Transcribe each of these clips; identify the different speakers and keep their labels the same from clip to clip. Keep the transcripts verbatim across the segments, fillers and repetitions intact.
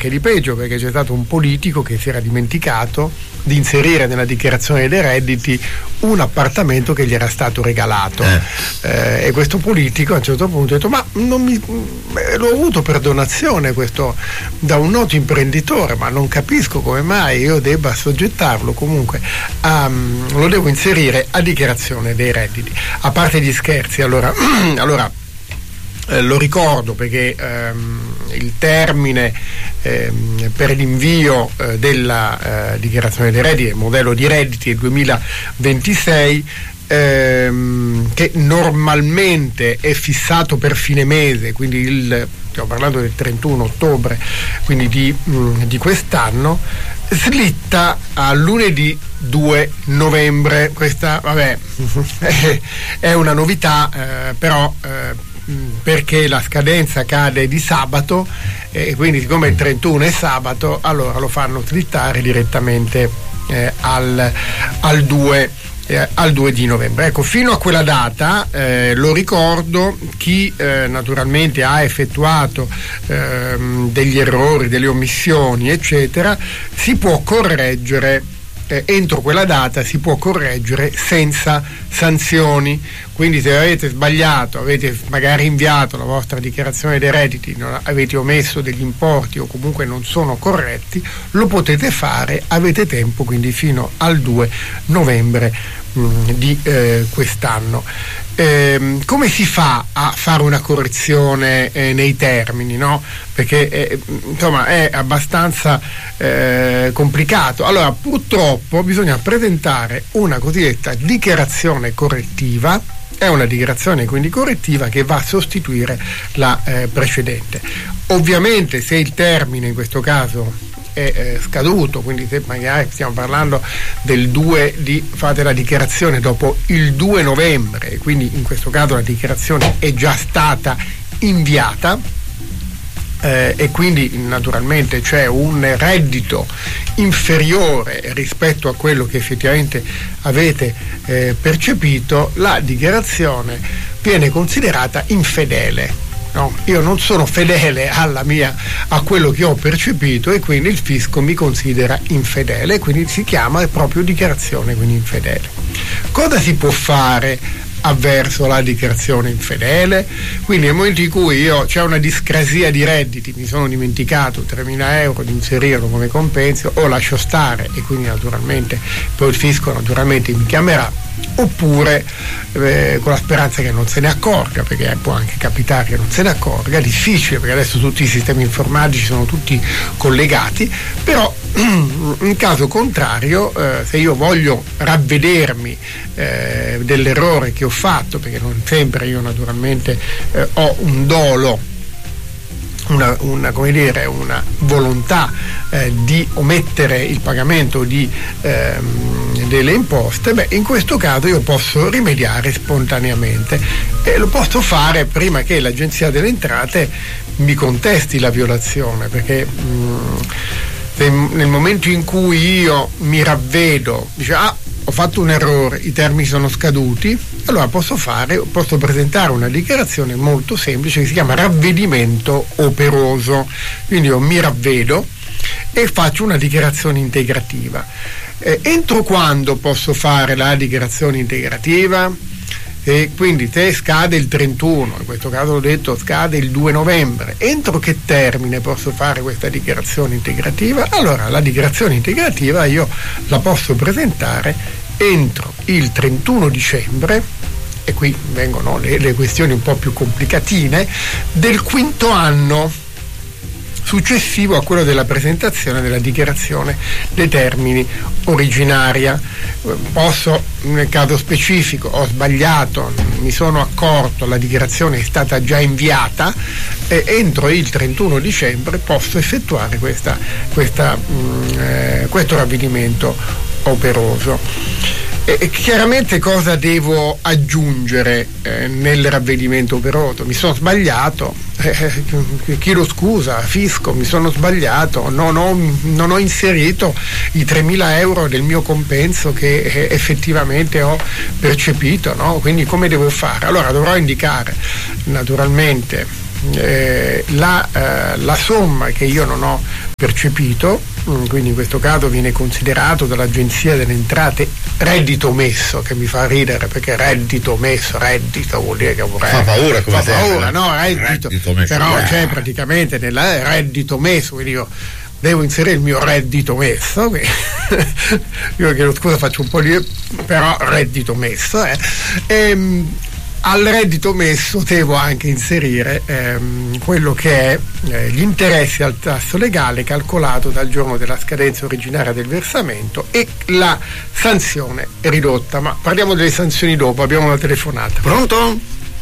Speaker 1: anche di peggio, perché c'è stato un politico che si era dimenticato di inserire nella dichiarazione dei redditi un appartamento che gli era stato regalato, eh. Eh, e questo politico a un certo punto ha detto: ma non mi, l'ho avuto per donazione questo da un noto imprenditore, ma non capisco come mai io debba soggettarlo comunque a, lo devo inserire a dichiarazione dei redditi. A parte gli scherzi, allora allora Eh, lo ricordo perché ehm, il termine ehm, per l'invio eh, della eh, dichiarazione dei redditi, il modello di redditi del duemilaventisei, ehm, che normalmente è fissato per fine mese, quindi il, stiamo parlando del trentuno ottobre, quindi di, mh, di quest'anno, slitta a lunedì due novembre. Questa, vabbè, è una novità, eh, però eh, perché la scadenza cade di sabato, e eh, quindi siccome il trentuno è sabato, allora lo fanno slittare direttamente eh, al, al due eh, al due di novembre. Ecco, fino a quella data, eh, lo ricordo, chi eh, naturalmente ha effettuato eh, degli errori, delle omissioni eccetera, si può correggere. Eh, entro quella data si può correggere senza sanzioni. Quindi se avete sbagliato, avete magari inviato la vostra dichiarazione dei redditi, non avete omesso degli importi o comunque non sono corretti, lo potete fare, avete tempo quindi fino al due novembre mh, di eh, quest'anno. Eh, come si fa a fare una correzione eh, nei termini, no? Perché eh, insomma è abbastanza eh, complicato. Allora, purtroppo bisogna presentare una cosiddetta dichiarazione correttiva. È una dichiarazione quindi correttiva che va a sostituire la eh, precedente. Ovviamente se il termine in questo caso è eh, scaduto, quindi se magari stiamo parlando del due di fate la dichiarazione dopo il due novembre, quindi in questo caso la dichiarazione è già stata inviata, eh, e quindi naturalmente c'è un reddito inferiore rispetto a quello che effettivamente avete eh, percepito, la dichiarazione viene considerata infedele. No, io non sono fedele alla mia, a quello che ho percepito, e quindi il fisco mi considera infedele, quindi si chiama proprio dichiarazione quindi infedele. Cosa si può fare avverso la dichiarazione infedele? Quindi nel momento in cui io c'è una discrasia di redditi, mi sono dimenticato tremila euro di inserirlo come compenso, o lascio stare e quindi naturalmente poi il fisco naturalmente mi chiamerà, oppure eh, con la speranza che non se ne accorga, perché può anche capitare che non se ne accorga, è difficile perché adesso tutti i sistemi informatici sono tutti collegati, però in caso contrario, eh, se io voglio ravvedermi eh, dell'errore che ho fatto, perché non sempre io naturalmente eh, ho un dolo, Una, una, come dire, una volontà eh, di omettere il pagamento di, ehm, delle imposte, beh, in questo caso io posso rimediare spontaneamente, e lo posso fare prima che l'Agenzia delle Entrate mi contesti la violazione, perché mh, se nel momento in cui io mi ravvedo, dice ah, ho fatto un errore, i termini sono scaduti, allora posso fare, posso presentare una dichiarazione molto semplice che si chiama ravvedimento operoso. Quindi io mi ravvedo e faccio una dichiarazione integrativa. Eh, entro quando posso fare la dichiarazione integrativa? E quindi se scade il trentuno, in questo caso l'ho detto scade il due novembre, entro che termine posso fare questa dichiarazione integrativa? Allora la dichiarazione integrativa io la posso presentare entro il trentuno dicembre, e qui vengono le, le questioni un po' più complicatine, del quinto anno successivo a quello della presentazione della dichiarazione dei termini originaria. Posso, nel caso specifico, ho sbagliato, mi sono accorto, la dichiarazione è stata già inviata, e entro il trentuno dicembre posso effettuare questa, questa, mh, eh, questo ravvedimento operoso. E chiaramente cosa devo aggiungere eh, nel ravvedimento operoso? Mi sono sbagliato, eh, chiedo scusa, fisco, mi sono sbagliato, non ho, non ho inserito i tremila euro del mio compenso che eh, effettivamente ho percepito, no? Quindi come devo fare? Allora dovrò indicare naturalmente Eh, la, eh, la somma che io non ho percepito, quindi in questo caso viene considerato dall'Agenzia delle Entrate reddito messo, che mi fa ridere perché reddito messo, reddito vuol dire che vorrei,
Speaker 2: fa paura come
Speaker 1: fa paura, no? Reddito,
Speaker 2: reddito messo,
Speaker 1: però
Speaker 2: eh.
Speaker 1: c'è praticamente nel reddito messo, quindi io devo inserire il mio reddito messo, io chiedo scusa, faccio un po' di però reddito messo eh. e, al reddito messo devo anche inserire ehm, quello che è eh, gli interessi al tasso legale calcolato dal giorno della scadenza originaria del versamento e la sanzione ridotta. Ma parliamo delle sanzioni dopo, abbiamo una telefonata.
Speaker 2: Pronto?
Speaker 3: Pronto,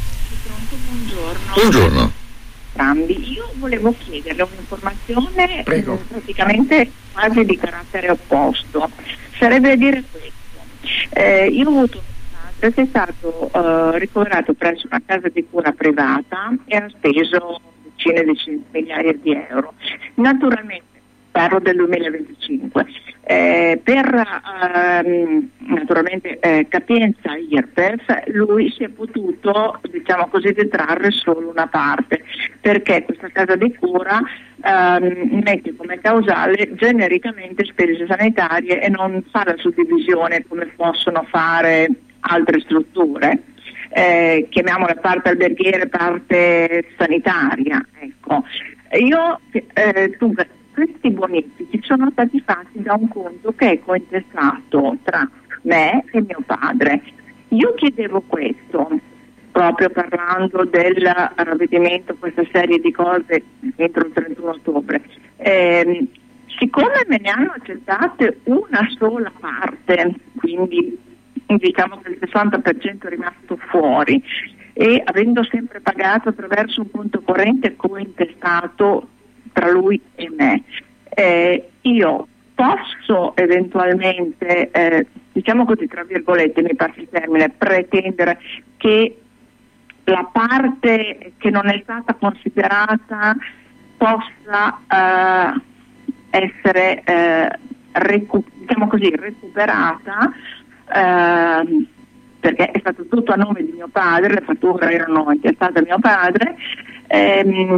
Speaker 3: buongiorno.
Speaker 2: Buongiorno.
Speaker 3: Entrambi. Io volevo chiederle un'informazione
Speaker 1: eh,
Speaker 3: praticamente quasi di carattere opposto. Sarebbe a dire questo. Eh, io ho avuto che è stato uh, ricoverato presso una casa di cura privata e ha speso decine di migliaia di euro. Naturalmente parlo del duemilaventicinque. Eh, per uh, naturalmente eh, capienza I R P E F lui si è potuto, diciamo così, detrarre solo una parte, perché questa casa di cura uh, mette come causale genericamente spese sanitarie e non fa la suddivisione come possono fare altre strutture, eh, chiamiamola parte alberghiere, parte sanitaria. Ecco. Io eh, dunque, questi bonifici sono stati fatti da un conto che è cointestato tra me e mio padre. Io chiedevo questo, proprio parlando del ravvedimento, questa serie di cose entro il trentuno ottobre. Eh, siccome me ne hanno accettate una sola parte, quindi diciamo che il sessanta per cento è rimasto fuori, e avendo sempre pagato attraverso un conto corrente cointestato tra lui e me, eh, io posso eventualmente, eh, diciamo così, tra virgolette, mi passi il termine, pretendere che la parte che non è stata considerata possa eh, essere eh, recu- diciamo così, recuperata, eh, perché è stato tutto a nome di mio padre, le fatture erano intestate a mio padre, ehm,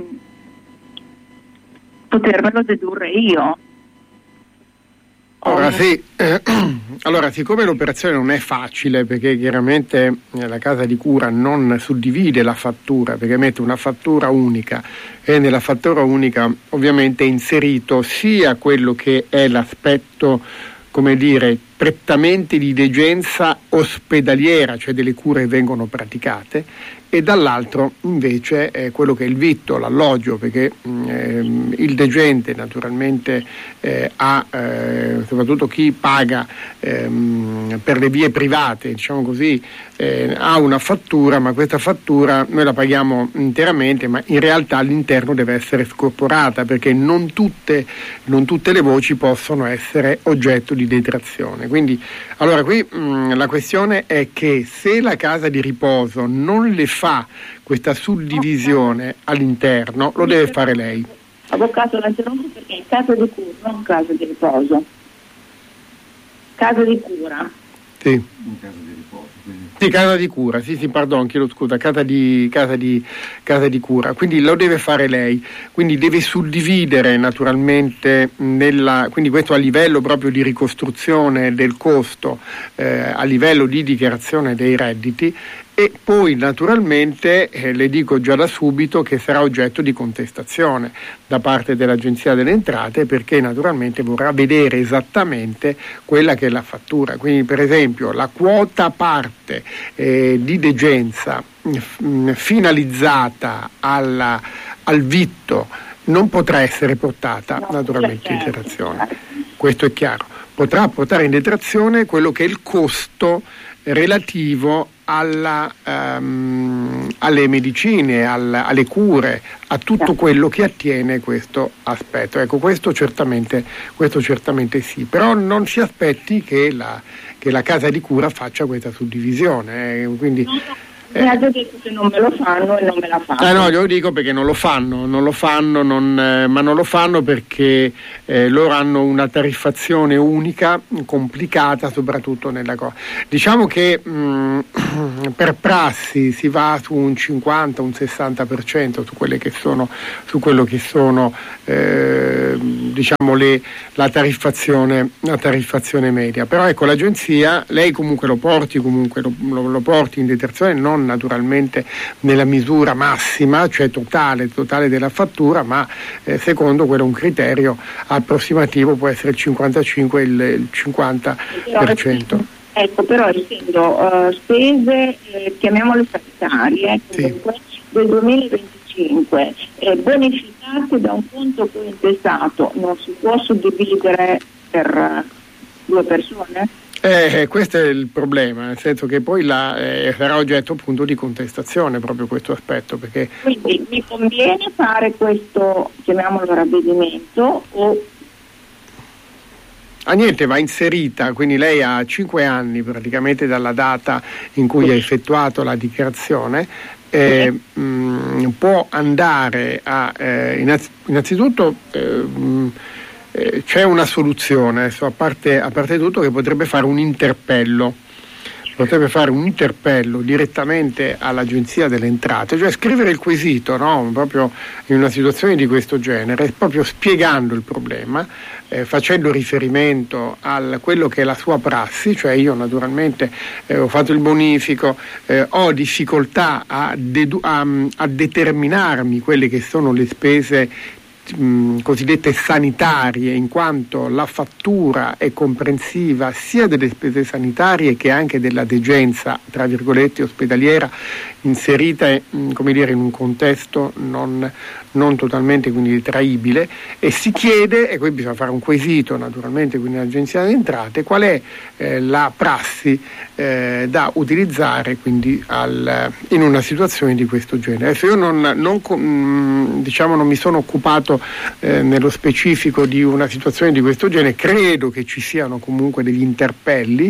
Speaker 3: potermelo dedurre io.
Speaker 1: Ora sì, eh, allora siccome l'operazione non è facile, perché chiaramente eh, la casa di cura non suddivide la fattura, perché mette una fattura unica e nella fattura unica ovviamente è inserito sia quello che è l'aspetto, come dire, prettamente di degenza ospedaliera, cioè delle cure che vengono praticate, e dall'altro invece è quello che è il vitto, l'alloggio, perché ehm, il degente naturalmente eh, ha, eh, soprattutto chi paga ehm, per le vie private, diciamo così, eh, ha una fattura, ma questa fattura noi la paghiamo interamente, ma in realtà all'interno deve essere scorporata, perché non tutte, non tutte le voci possono essere oggetto di detrazione. Quindi allora qui mh, la questione è che se la casa di riposo non le fa questa suddivisione all'interno, lo deve fare lei.
Speaker 3: Avvocato, la interrompo perché in casa di cura, non casa di riposo. Casa di cura.
Speaker 1: Sì. In casa di riposo, quindi. Sì, casa di cura, sì, sì, pardon, chiedo scusa, casa di, casa di, casa di cura, quindi lo deve fare lei, quindi deve suddividere naturalmente nella, quindi questo a livello proprio di ricostruzione del costo, eh, a livello di dichiarazione dei redditi, e poi naturalmente eh, le dico già da subito che sarà oggetto di contestazione da parte dell'Agenzia delle Entrate, perché naturalmente vorrà vedere esattamente quella che è la fattura. Quindi per esempio la quota parte eh, di degenza mh, finalizzata alla, al vitto non potrà essere portata no, naturalmente in detrazione, questo è chiaro. Potrà portare in detrazione quello che è il costo relativo alla, um, alle medicine, al, alle cure, a tutto quello che attiene questo aspetto. Ecco, questo certamente, questo certamente sì, però non si aspetti che la, che la casa di cura faccia questa suddivisione, eh, quindi
Speaker 3: Eh, mi ha già detto che non me lo fanno e non me la fanno.
Speaker 1: Eh no, glielo dico perché non lo fanno, non lo fanno, non, eh, ma non lo fanno perché eh, loro hanno una tariffazione unica, complicata, soprattutto nella cosa. Diciamo che mh, per prassi si va su un cinquanta, un sessanta per cento su quelle che sono, su quello che sono eh, diciamo le, la tariffazione, la tariffazione media. Però ecco, l'agenzia, lei comunque lo porti, comunque lo, lo, lo porti in detrazione, non naturalmente nella misura massima, cioè totale, totale della fattura, ma eh, secondo quello un criterio approssimativo, può essere il cinquantacinque e il, il cinquanta per cento.
Speaker 3: Ecco, però essendo uh, spese, eh, chiamiamole sanitarie, comunque, sì, del duemilaventicinque, eh, bonificate da un conto cointestato, non si può suddividere per uh, due persone?
Speaker 1: Eh, questo è il problema, nel senso che poi la, eh, sarà oggetto appunto di contestazione proprio questo aspetto. Perché...
Speaker 3: Quindi mi conviene fare questo, chiamiamolo ravvedimento, o...
Speaker 1: Ah, niente, va inserita, quindi lei ha cinque anni praticamente dalla data in cui ha effettuato la dichiarazione, eh, mh, può andare a, eh, innanz- innanzitutto eh, mh, eh, c'è una soluzione, adesso, a parte, a parte tutto, che potrebbe fare un interpello. potrebbe fare un interpello direttamente all'Agenzia delle Entrate, cioè scrivere il quesito, no? Proprio in una situazione di questo genere, proprio spiegando il problema, eh, facendo riferimento a quello che è la sua prassi, cioè io naturalmente eh, ho fatto il bonifico, eh, ho difficoltà a, dedu- a, a determinarmi quelle che sono le spese Mh, cosiddette sanitarie, in quanto la fattura è comprensiva sia delle spese sanitarie che anche della degenza, tra virgolette, ospedaliera, inserita mh, come dire, in un contesto non, non totalmente quindi detraibile, e si chiede, e qui bisogna fare un quesito naturalmente quindi all'Agenzia delle Entrate, qual è eh, la prassi eh, da utilizzare quindi al, in una situazione di questo genere. Adesso io non, non, mh, diciamo, non mi sono occupato Eh, nello specifico di una situazione di questo genere, credo che ci siano comunque degli interpelli,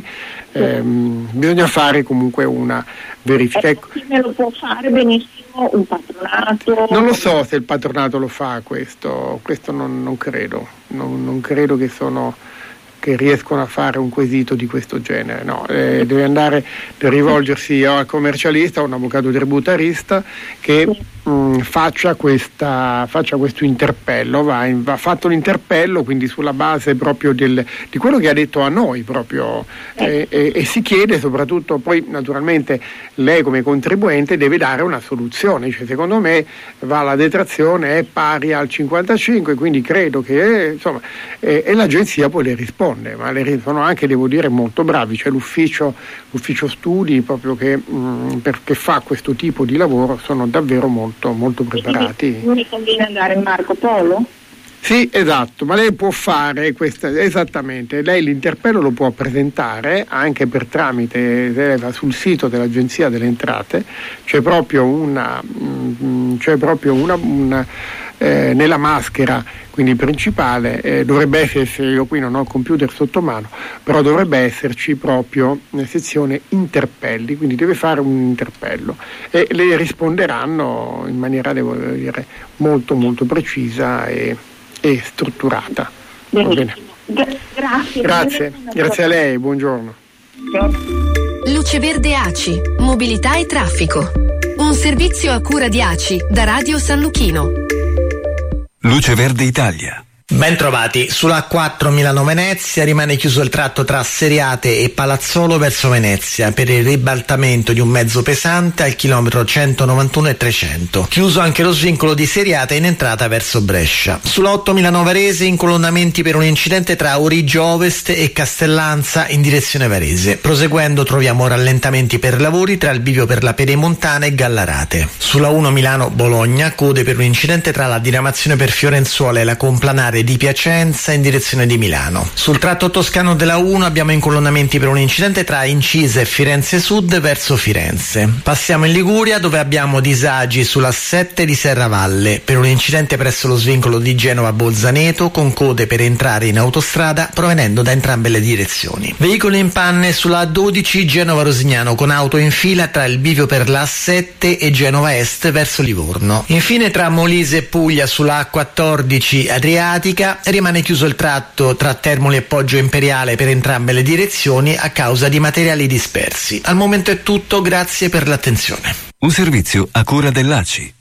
Speaker 1: ehm, bisogna fare comunque una verifica.
Speaker 3: Ecco, chi me lo può fare benissimo un patronato?
Speaker 1: Non lo so se il patronato lo fa questo, questo non, non credo, non, non credo che sono che riescono a fare un quesito di questo genere, no, eh, deve andare, deve rivolgersi al commercialista, a un avvocato tributarista che mh, faccia, questa, faccia questo interpello, va, in, va fatto l'interpello quindi sulla base proprio del, di quello che ha detto a noi proprio, eh, e, e si chiede soprattutto, poi naturalmente lei come contribuente deve dare una soluzione, cioè secondo me va, la detrazione è pari al cinquantacinque, quindi credo che insomma, eh, e l'agenzia poi le risponde, ma le sono anche, devo dire, molto bravi, c'è l'ufficio, l'ufficio studi proprio che, mh, per, che fa questo tipo di lavoro, sono davvero molto, molto preparati.
Speaker 3: Quindi mi conviene andare in Marco Polo?
Speaker 1: Sì, esatto, ma lei può fare questa, esattamente, lei l'interpello lo può presentare anche per tramite, sul sito dell'Agenzia delle Entrate, c'è proprio una, mh, c'è proprio una, una eh, nella maschera quindi principale, eh, dovrebbe esserci, io qui non ho il computer sotto mano, però dovrebbe esserci proprio nella sezione interpelli, quindi deve fare un interpello e le risponderanno in maniera, devo dire, molto molto precisa e, e strutturata. Va bene.
Speaker 3: Gra- grazie.
Speaker 1: Grazie, grazie a lei, buongiorno.
Speaker 2: Luce Verde A C I, mobilità e traffico. Un servizio a cura di A C I da Radio San Luchino.
Speaker 4: Luce Verde Italia.
Speaker 5: Ben trovati. Sulla A quattro Milano-Venezia rimane chiuso il tratto tra Seriate e Palazzolo verso Venezia per il ribaltamento di un mezzo pesante al chilometro centonovantuno e trecento. Chiuso anche lo svincolo di Seriate in entrata verso Brescia. Sulla otto Milano Varese incolonnamenti per un incidente tra Origio Ovest e Castellanza in direzione Varese. Proseguendo troviamo rallentamenti per lavori tra il bivio per la Pedemontana e Gallarate. Sulla uno Milano Bologna code per un incidente tra la diramazione per Fiorenzuola e la complanare statale di Piacenza in direzione di Milano. Sul tratto toscano della uno abbiamo incolonnamenti per un incidente tra Incisa e Firenze Sud verso Firenze. Passiamo in Liguria, dove abbiamo disagi sulla sette di Serravalle per un incidente presso lo svincolo di Genova Bolzaneto, con code per entrare in autostrada provenendo da entrambe le direzioni. Veicoli in panne sulla A dodici Genova Rosignano, con auto in fila tra il bivio per la A sette e Genova Est verso Livorno. Infine tra Molise e Puglia sulla A quattordici Adriatica rimane chiuso il tratto tra Termoli e Poggio Imperiale per entrambe le direzioni a causa di materiali dispersi. Al momento è tutto, grazie per l'attenzione.
Speaker 4: Un servizio a cura dell'A C I.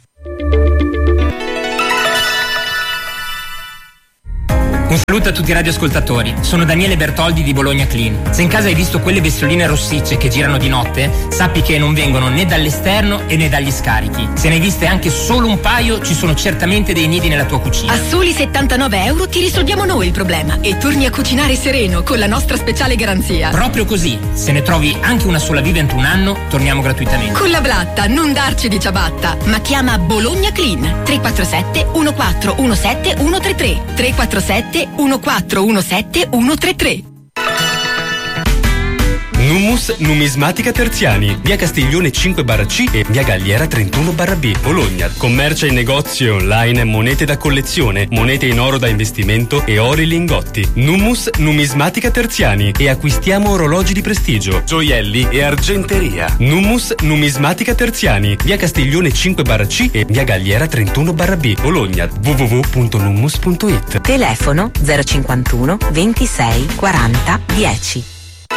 Speaker 6: Un saluto a tutti i radioascoltatori, sono Daniele Bertoldi di Bologna Clean. Se in casa hai visto quelle bestioline rossicce che girano di notte, sappi che non vengono né dall'esterno e né dagli scarichi. Se ne hai viste anche solo un paio, ci sono certamente dei nidi nella tua cucina.
Speaker 2: A soli settantanove euro ti risolviamo noi il problema e torni a cucinare sereno con la nostra speciale garanzia.
Speaker 6: Proprio così, se ne trovi anche una sola viva entro un anno, torniamo gratuitamente.
Speaker 2: Con la Blatta non darci di ciabatta, ma chiama Bologna Clean tre quattro sette uno quattro uno sette uno tre tre tre quattro sette uno quattro uno sette uno tre tre.
Speaker 7: Nummus Numismatica Terziani, via Castiglione cinque barra C e via Galliera trentuno barra B, Bologna. Commercia in negozi e online monete da collezione, monete in oro da investimento e ori lingotti. Nummus Numismatica Terziani, e acquistiamo orologi di prestigio, gioielli e argenteria. Nummus Numismatica Terziani, via Castiglione cinque barra C e via Galliera trentuno barra B, Bologna. w w w punto nummus punto i t.
Speaker 8: Telefono zero cinquantuno ventisei quaranta dieci.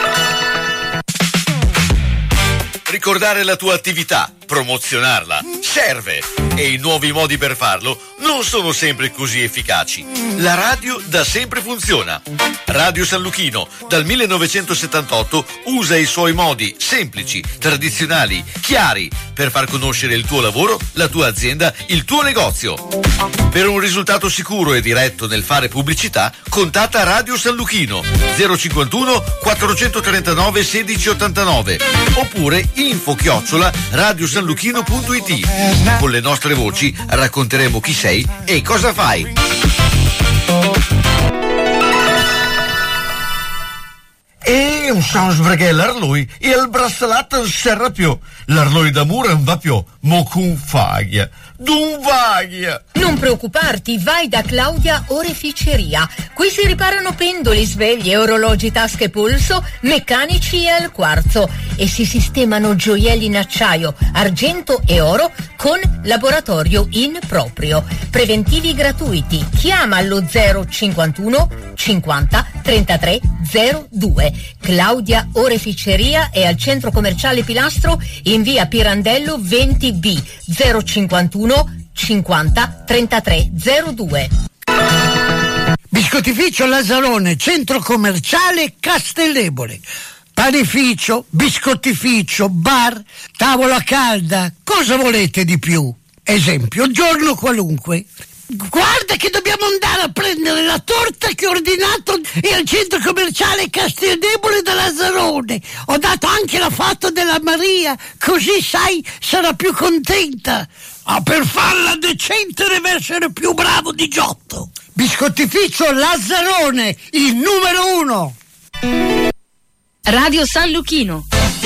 Speaker 9: Ricordare la tua attività, promozionarla, serve, e i nuovi modi per farlo non sono sempre così efficaci. La radio da sempre funziona. Radio San Luchino dal millenovecentosettantotto usa i suoi modi semplici, tradizionali, chiari per far conoscere il tuo lavoro, la tua azienda, il tuo negozio. Per un risultato sicuro e diretto nel fare pubblicità, contatta Radio San Luchino zero cinquantuno quattrocentotrentanove sedici ottantanove oppure info chiocciola radiosanluchino punto i t. Con le nostre voci racconteremo chi sei e cosa fai. E non so perché l'arlui e il braccialetto non serve più. L'arlui d'amore non va più, mo con faglia. D'un vaglia.
Speaker 10: Non preoccuparti, vai da Claudia Oreficeria. Qui si riparano pendoli, sveglie, orologi, tasche, polso, meccanici e al quarzo, e si sistemano gioielli in acciaio, argento e oro con laboratorio in proprio. Preventivi gratuiti. Chiama allo zero cinquantuno cinquanta trentatré zero due. Claudia Oreficeria è al centro commerciale Pilastro in via Pirandello venti B, zero cinquantuno cinquanta trentatré zero due.
Speaker 11: Biscottificio Lazzarone, centro commerciale Castellebole. Panificio, biscottificio, bar, tavola calda. Cosa volete di più? Esempio, giorno qualunque. Guarda che dobbiamo andare a prendere la torta che ho ordinato e al centro commerciale Castellebole da Lazzarone. Ho dato anche la foto della Maria, così sai sarà più contenta. Ma per farla decente deve essere più bravo di Giotto. Biscottificio Lazzarone, il numero uno.
Speaker 2: Radio San Luchino.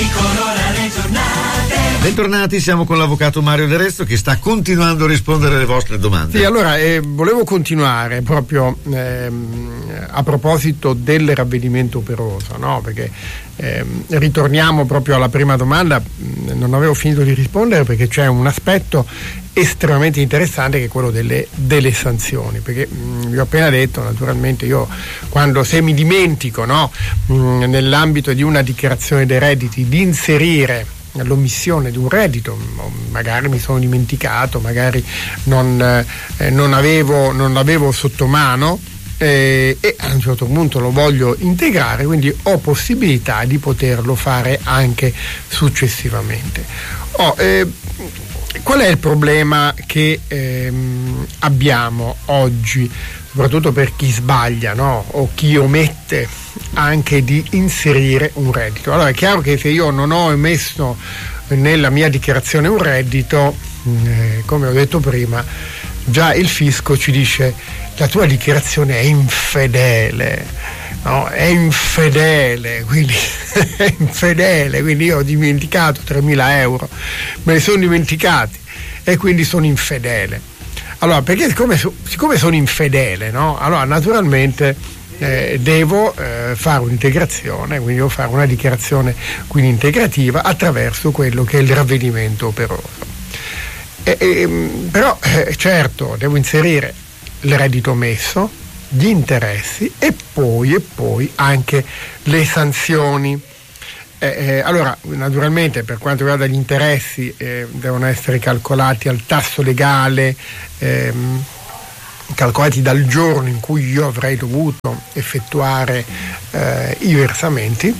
Speaker 9: Bentornati, siamo con l'avvocato Mario De Resto che sta continuando a rispondere alle vostre domande.
Speaker 1: Sì, allora eh, volevo continuare proprio ehm, a proposito del ravvedimento operoso, no? Perché ehm, ritorniamo proprio alla prima domanda, non avevo finito di rispondere perché c'è un aspetto estremamente interessante che è quello delle, delle sanzioni, perché mh, vi ho appena detto, naturalmente io quando se mi dimentico, no, mh, nell'ambito di una dichiarazione dei redditi di inserire l'omissione di un reddito, magari mi sono dimenticato, magari non, eh, non avevo non l'avevo sotto mano eh, e a un certo punto lo voglio integrare, quindi ho possibilità di poterlo fare anche successivamente. Oh, eh, qual è il problema che ehm, abbiamo oggi, soprattutto per chi sbaglia, no? O chi omette anche di inserire un reddito? Allora è chiaro che se io non ho emesso nella mia dichiarazione un reddito, eh, come ho detto prima, già il fisco ci dice la tua dichiarazione è infedele, no? È infedele, quindi è infedele, quindi io ho dimenticato tremila euro, me ne sono dimenticati e quindi sono infedele. Allora, perché siccome, siccome sono infedele, no? Allora naturalmente Eh, devo eh, fare un'integrazione, quindi devo fare una dichiarazione quindi integrativa attraverso quello che è il ravvedimento operoso. E, e, però eh, certo devo inserire il reddito messo, gli interessi e poi, e poi anche le sanzioni. Eh, eh, allora naturalmente per quanto riguarda gli interessi eh, devono essere calcolati al tasso legale, ehm, calcolati dal giorno in cui io avrei dovuto effettuare eh, i versamenti,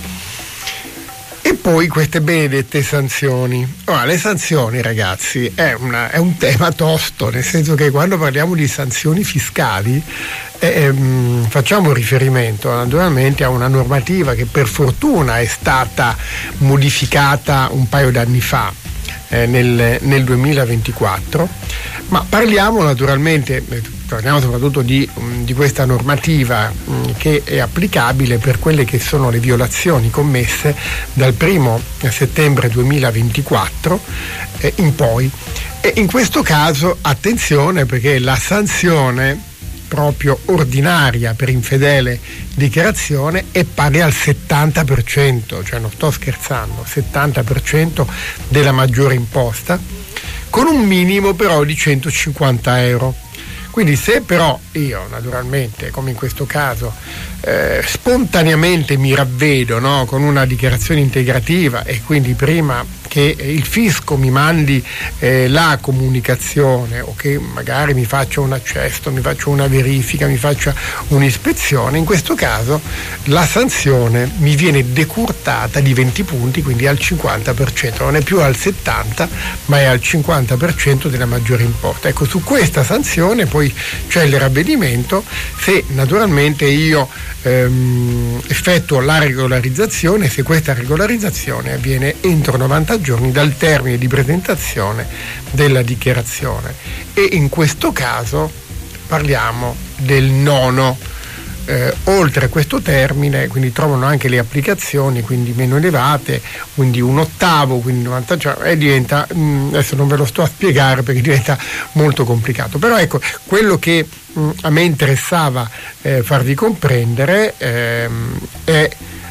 Speaker 1: e poi queste benedette sanzioni. Ora, le sanzioni, ragazzi, è, una, è un tema tosto, nel senso che quando parliamo di sanzioni fiscali eh, ehm, facciamo riferimento naturalmente a una normativa che per fortuna è stata modificata un paio d'anni fa, eh, nel, nel duemilaventiquattro, ma parliamo naturalmente parliamo soprattutto di, di questa normativa mh, che è applicabile per quelle che sono le violazioni commesse dal primo settembre duemilaventiquattro eh, in poi. E in questo caso attenzione, perché la sanzione proprio ordinaria per infedele dichiarazione è pari al settanta per cento, cioè non sto scherzando, settanta per cento della maggiore imposta, con un minimo però di centocinquanta euro. Quindi se però io naturalmente, come in questo caso, eh, spontaneamente mi ravvedo, no, con una dichiarazione integrativa, e quindi prima che il fisco mi mandi eh, la comunicazione, o che magari mi faccia un accesso, mi faccia una verifica, mi faccia un'ispezione, in questo caso la sanzione mi viene decurtata di venti punti, quindi al cinquanta per cento, non è più al settanta per cento ma è al cinquanta per cento della maggiore imposta. Ecco, su questa sanzione poi c'è il ravvedimento se naturalmente io ehm, effettuo la regolarizzazione, se questa regolarizzazione avviene entro novanta giorni dal termine di presentazione della dichiarazione, e in questo caso parliamo del nono. Eh, oltre a questo termine quindi trovano anche le applicazioni quindi meno elevate, quindi un ottavo, quindi novanta giorni, e diventa mh, adesso non ve lo sto a spiegare perché diventa molto complicato, però ecco quello che mh, a me interessava eh, farvi comprendere ehm, è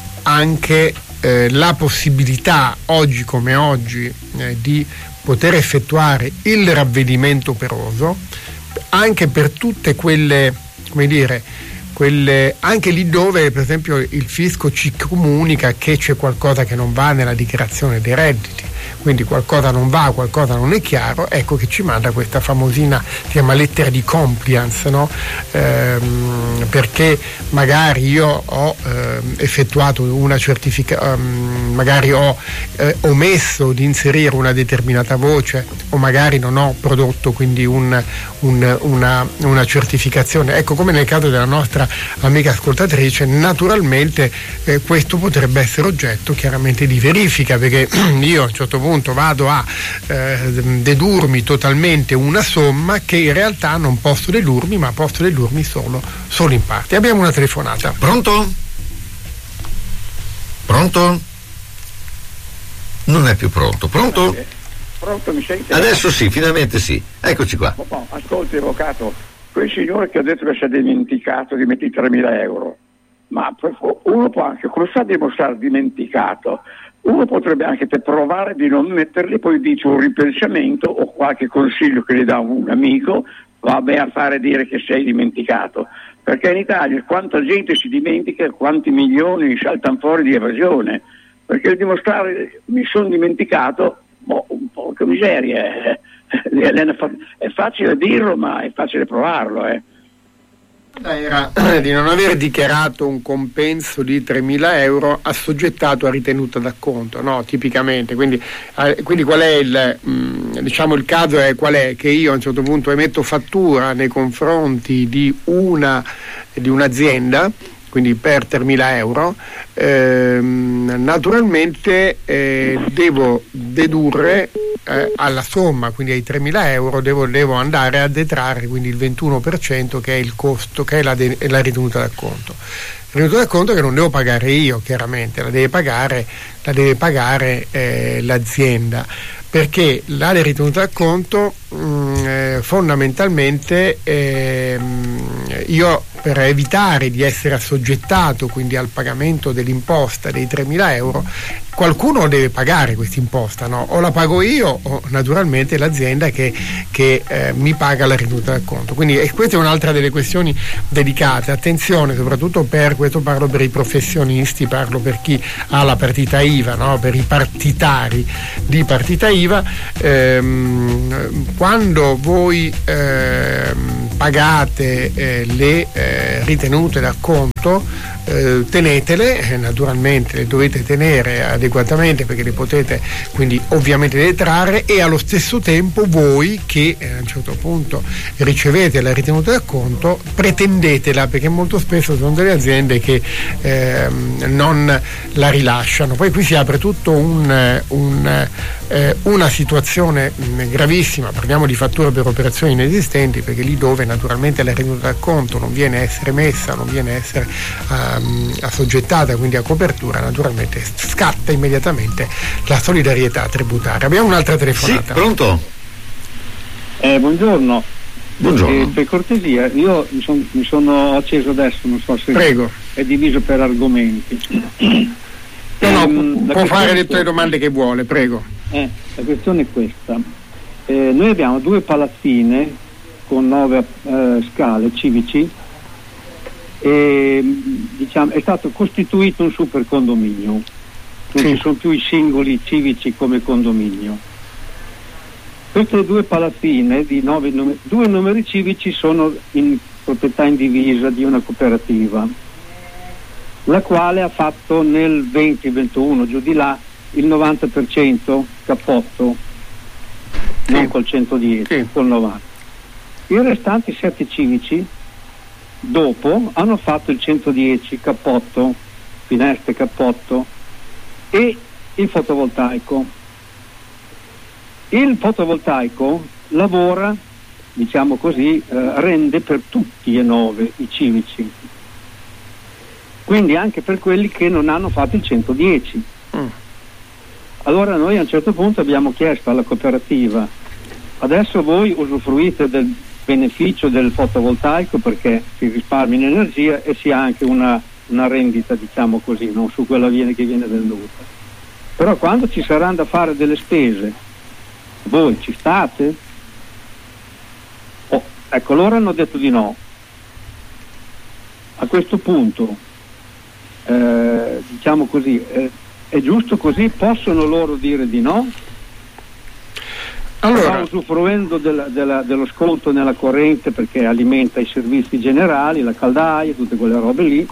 Speaker 1: anche eh, la possibilità oggi come oggi eh, di poter effettuare il ravvedimento operoso anche per tutte quelle, come dire, quelle, anche lì dove per esempio il fisco ci comunica che c'è qualcosa che non va nella dichiarazione dei redditi, quindi qualcosa non va, qualcosa non è chiaro, ecco che ci manda questa famosina, si chiama lettera di compliance, no? Ehm, perché magari io ho eh, effettuato una certificazione, um, magari ho eh, omesso di inserire una determinata voce, o magari non ho prodotto quindi un, un, una, una certificazione. Ecco, come nel caso della nostra amica ascoltatrice, naturalmente eh, questo potrebbe essere oggetto chiaramente di verifica, perché io a un certo punto vado a eh, dedurmi totalmente una somma che in realtà non posso dedurmi, ma posso dedurmi solo, solo in parte. Abbiamo una telefonata.
Speaker 12: Pronto? Pronto? Non è più pronto. Pronto?
Speaker 13: Pronto, mi sente?
Speaker 12: Adesso sì, finalmente sì. Eccoci qua.
Speaker 13: Oh, ascolti, avvocato, quel signore che ha detto che si è dimenticato di mettere tremila euro, ma uno può anche, come fa a dimostrare dimenticato? Uno potrebbe anche provare di non metterli, poi dice un ripensamento o qualche consiglio che gli dà un amico, vabbè a fare dire che sei dimenticato, perché in Italia quanta gente si dimentica, quanti milioni saltano fuori di evasione, perché dimostrare mi sono dimenticato, boh, un po' che miseria, eh. È facile dirlo ma è facile provarlo, eh.
Speaker 1: Era di non aver dichiarato un compenso di tremila euro assoggettato a ritenuta d'acconto, no? Tipicamente, quindi, eh, quindi qual è il mh, diciamo il caso è qual è? Che io a un certo punto emetto fattura nei confronti di una di un'azienda, quindi per tremila euro, ehm, naturalmente eh, devo dedurre eh, alla somma, quindi ai tremila euro, devo, devo andare a detrarre quindi il ventuno per cento che è il costo, che è la, de- la ritenuta d'acconto. Ritenuta d'acconto che non devo pagare io, chiaramente, la deve pagare, la deve pagare eh, l'azienda, perché la ritenuta d'acconto mh, eh, fondamentalmente eh, io, per evitare di essere assoggettato quindi al pagamento dell'imposta dei tremila euro, qualcuno deve pagare questa imposta, no? O la pago io o naturalmente l'azienda che, che eh, mi paga la ritenuta d'acconto. Quindi e questa è un'altra delle questioni delicate. Attenzione, soprattutto per questo, parlo per i professionisti, parlo per chi ha la partita I V A, no? Per i partitari di partita I V A, ehm, quando voi ehm, pagate eh, le eh, ritenute d'acconto, Eh, tenetele, eh, naturalmente le dovete tenere adeguatamente, perché le potete quindi ovviamente detrarre, e allo stesso tempo voi che eh, a un certo punto ricevete la ritenuta d'acconto pretendetela, perché molto spesso sono delle aziende che eh, non la rilasciano. Poi qui si apre tutto un, un eh, una situazione mh, gravissima. Parliamo di fatture per operazioni inesistenti, perché lì dove naturalmente la ritenuta d'acconto non viene a essere messa, non viene a essere uh, assoggettata quindi a copertura, naturalmente scatta immediatamente la solidarietà tributaria. Abbiamo un'altra telefonata.
Speaker 12: Sì, pronto?
Speaker 14: Eh, buongiorno.
Speaker 12: Buongiorno.
Speaker 14: Eh, per cortesia, io mi, son, mi sono acceso adesso, non so se
Speaker 1: Prego.
Speaker 14: È diviso per argomenti.
Speaker 1: No, no,
Speaker 14: ehm,
Speaker 1: può fare tutte le domande che vuole, prego.
Speaker 14: Eh, la questione è questa. Eh, noi abbiamo due palazzine con nove eh, scale civici, e diciamo è stato costituito un super condominio, non
Speaker 1: sì.
Speaker 14: ci sono più i singoli civici come condominio. Queste due palazzine di nove numeri, due numeri civici sono in proprietà indivisa di una cooperativa, la quale ha fatto nel venti ventuno giù di là il novanta per cento cappotto, sì. non col centodieci, sì. col novanta. I restanti sette civici dopo hanno fatto il centodieci cappotto, finestre cappotto e il fotovoltaico. Il fotovoltaico lavora, diciamo così, eh, rende per tutti e nove i civici, quindi anche per quelli che non hanno fatto il centodieci. Mm. Allora noi a un certo punto abbiamo chiesto alla cooperativa: adesso voi usufruite del beneficio del fotovoltaico perché si risparmia in energia e si ha anche una, una rendita, diciamo così, non su quella viene che viene venduta. Però quando ci saranno da fare delle spese, voi ci state? Oh, ecco, loro hanno detto di no. A questo punto, eh, diciamo così, eh, è giusto così? Possono loro dire di no? Allora, usufruendo della, della, dello sconto nella corrente perché alimenta i servizi generali, la caldaia, tutte quelle robe lì.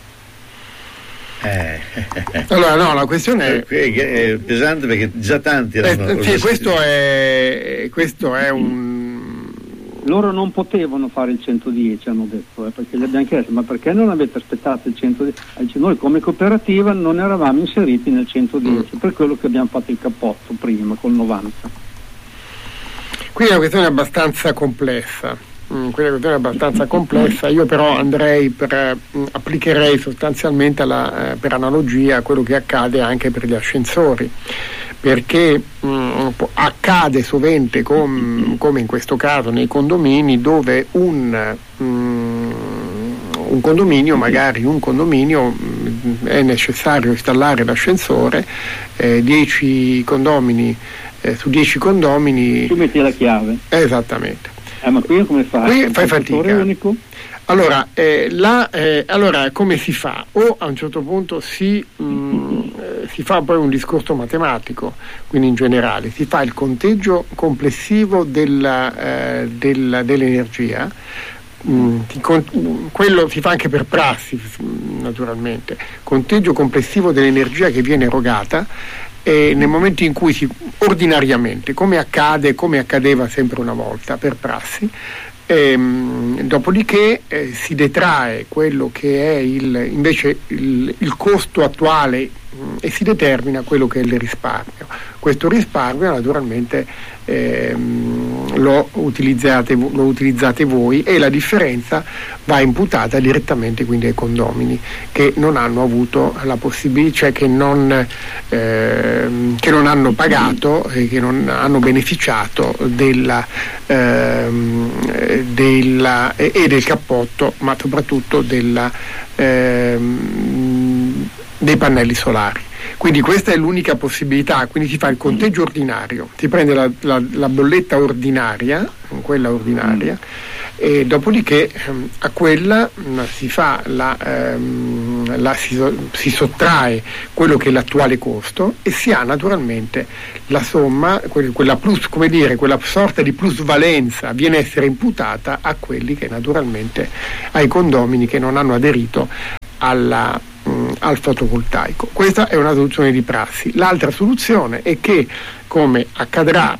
Speaker 12: Eh.
Speaker 1: Allora no, la questione è,
Speaker 12: è pesante perché già tanti erano
Speaker 1: eh, sì, questo è questo è un
Speaker 14: loro non potevano fare il centodieci, hanno detto, eh, perché gli abbiamo chiesto: ma perché non avete aspettato il centodieci? Dice, noi come cooperativa non eravamo inseriti nel centodieci, mm. per quello che abbiamo fatto il cappotto prima col novanta.
Speaker 1: Qui è una questione abbastanza complessa, mm, quella è una questione abbastanza complessa. Io però andrei per, mh, applicherei sostanzialmente la, eh, per analogia a quello che accade anche per gli ascensori, perché mh, accade sovente com, come in questo caso nei condomini, dove un, mh, un condominio, magari un condominio mh, è necessario installare l'ascensore, eh, dieci condomini Eh, su dieci condomini
Speaker 14: tu metti la chiave,
Speaker 1: esattamente.
Speaker 14: Eh, ma qui come fai?
Speaker 1: Qui fai fatica. Unico? Allora, eh, la, eh, allora come si fa? O a un certo punto si, mh, eh, si fa poi un discorso matematico, quindi in generale si fa il conteggio complessivo della, eh, della, dell'energia. Mm, quello si fa anche per prassi, naturalmente, conteggio complessivo dell'energia che viene erogata, e nel momento in cui si ordinariamente, come accade, come accadeva sempre una volta per prassi, ehm, dopodiché eh, si detrae quello che è il, invece il, il costo attuale mh, e si determina quello che è il risparmio. questo risparmio naturalmente ehm, lo, utilizzate, lo utilizzate voi, e la differenza va imputata direttamente quindi ai condomini che non hanno avuto la possibilità, cioè che non, ehm, che non hanno pagato e che non hanno beneficiato della, ehm, della e, e del cappotto, ma soprattutto della, ehm, dei pannelli solari. Quindi questa è l'unica possibilità, quindi si fa il conteggio ordinario, si prende la, la, la bolletta ordinaria, quella ordinaria, e dopodiché ehm, a quella mh, si fa la, ehm, la si, si sottrae quello che è l'attuale costo e si ha naturalmente la somma, que- quella plus, come dire, quella sorta di plusvalenza viene a essere imputata a quelli che naturalmente, ai condomini che non hanno aderito alla al fotovoltaico. Questa è una soluzione di prassi. L'altra soluzione è che, come accadrà,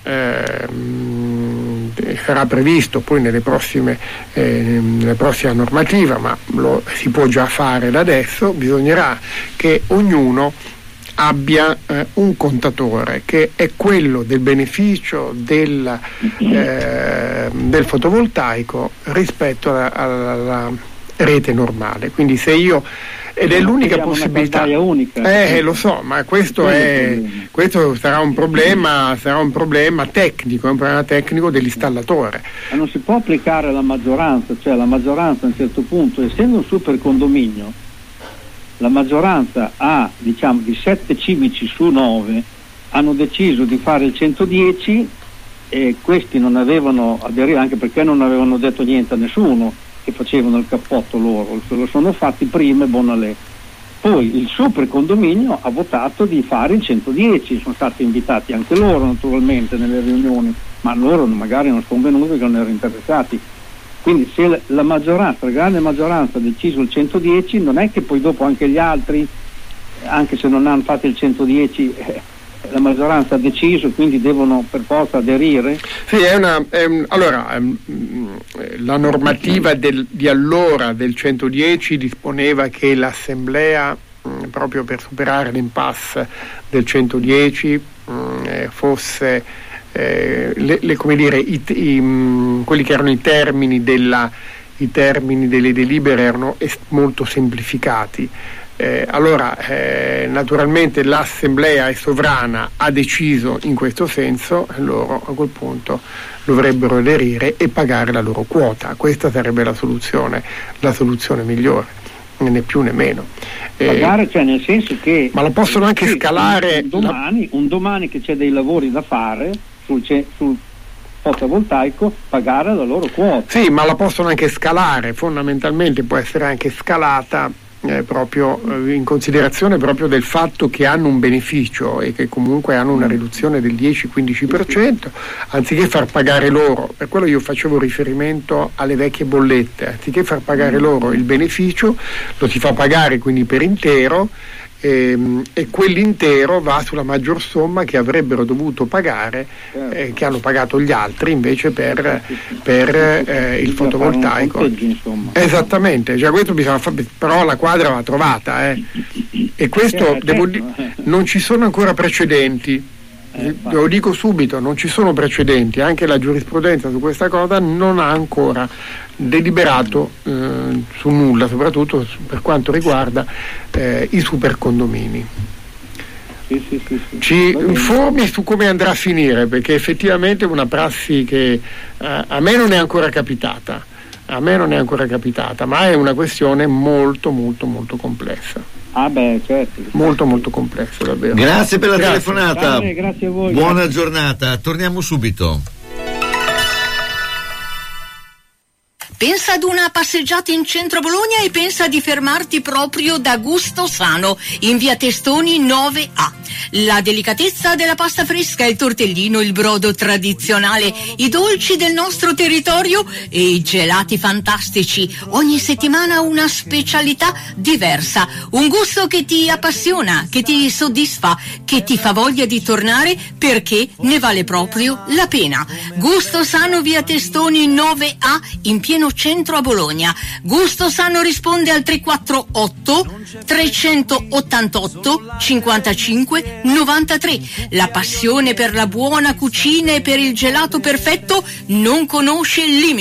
Speaker 1: ehm, sarà previsto poi nelle prossime eh, nella prossima normativa, ma lo si può già fare da adesso, bisognerà che ognuno abbia eh, un contatore che è quello del beneficio del, eh, del fotovoltaico rispetto alla, alla rete normale. Quindi se io ed è l'unica possibilità.
Speaker 14: Unica.
Speaker 1: Eh, lo so, ma questo è questo sarà un problema, sarà un problema tecnico, è un problema tecnico dell'installatore.
Speaker 14: Ma non si può applicare la maggioranza, cioè la maggioranza a un certo punto, essendo un super condominio, la maggioranza ha, diciamo, di sette civici su nove hanno deciso di fare il centodieci e questi non avevano aderito, anche perché non avevano detto niente a nessuno che facevano il cappotto loro, lo sono fatti prima e bonalè. Poi il super condominio ha votato di fare il centodieci, sono stati invitati anche loro naturalmente nelle riunioni, ma loro magari non sono venuti perché non erano interessati. Quindi se la maggioranza, la grande maggioranza ha deciso il centodieci, non è che poi dopo anche gli altri, anche se non hanno fatto il centodieci, eh, la maggioranza ha deciso, quindi devono per forza aderire?
Speaker 1: Sì, è una, è un, allora ehm, la normativa del, di allora del centodieci disponeva che l'assemblea mh, proprio per superare l'impasse del centodieci mh, fosse eh, le, le, come dire, i, i, mh, quelli che erano i termini della i termini delle delibere erano est- molto semplificati. Eh, allora eh, naturalmente l'assemblea è sovrana, ha deciso in questo senso, loro a quel punto dovrebbero aderire e pagare la loro quota. Questa sarebbe la soluzione, la soluzione migliore, né più né meno.
Speaker 14: Eh, pagare, cioè nel senso che
Speaker 1: ma lo possono anche
Speaker 14: sì,
Speaker 1: scalare
Speaker 14: un domani, la... un domani che c'è dei lavori da fare sul, sul fotovoltaico, pagare la loro quota.
Speaker 1: Sì, ma la possono anche scalare, fondamentalmente può essere anche scalata Eh, proprio eh, in considerazione proprio del fatto che hanno un beneficio e che comunque hanno una riduzione del dieci-quindici per cento, anziché far pagare loro, per quello io facevo riferimento alle vecchie bollette, anziché far pagare loro il beneficio lo si fa pagare quindi per intero, ehm, e quell'intero va sulla maggior somma che avrebbero dovuto pagare, eh, che hanno pagato gli altri invece per, per eh, il fotovoltaico. Esattamente, cioè questo bisogna fare, però la quadra va trovata, eh. E questo devo di- non ci sono ancora precedenti. Eh, lo dico subito, non ci sono precedenti, anche la giurisprudenza su questa cosa non ha ancora deliberato eh, su nulla, soprattutto per quanto riguarda eh, i supercondomini.
Speaker 14: Sì, sì, sì, sì.
Speaker 1: Ci informi su come andrà a finire, perché effettivamente è una prassi che eh, a me non è ancora capitata, a me non è ancora capitata, ma è una questione molto molto molto complessa.
Speaker 14: Ah beh, certo.
Speaker 1: Molto molto complesso, davvero.
Speaker 9: Grazie per la
Speaker 1: Grazie.
Speaker 9: telefonata.
Speaker 14: Bene, grazie a voi.
Speaker 9: Buona giornata, torniamo subito.
Speaker 10: Pensa ad una passeggiata in centro Bologna e pensa di fermarti proprio da Gusto Sano, in via Testoni nove A. La delicatezza della pasta fresca, il tortellino, il brodo tradizionale, i dolci del nostro territorio e i gelati fantastici. Ogni settimana una specialità diversa, un gusto che ti appassiona, che ti soddisfa, che ti fa voglia di tornare perché ne vale proprio la pena. Gusto Sano, via Testoni nove A, in pieno pieno centro a Bologna. Gusto Sano risponde al tre quattro otto trecentottantotto cinquantacinque novantatré. La passione per la buona cucina e per il gelato perfetto non conosce limiti.